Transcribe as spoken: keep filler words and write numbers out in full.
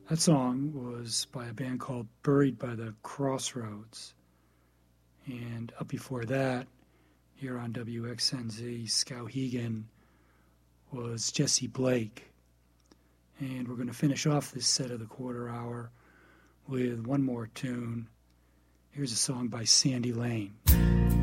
That song was by a band called Buried by the Crossroads. And up before that, here on W X N Z, Skowhegan was Jesse Blake. And we're going to finish off this set of the quarter hour with one more tune. Here's a song by Sandy Lane.